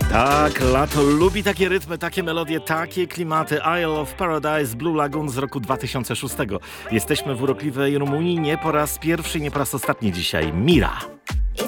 Tak, lato lubi takie rytmy, takie melodie, takie klimaty. Isle of Paradise, Blue Lagoon z roku 2006. Jesteśmy w urokliwej Rumunii nie po raz pierwszy, nie po raz ostatni dzisiaj. Mira.